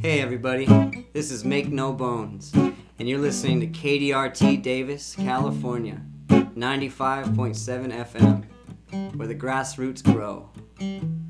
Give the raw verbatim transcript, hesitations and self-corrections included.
Hey everybody, this is Make No Bones, and you're listening to K D R T Davis, California, ninety-five point seven F M, where the grassroots grow.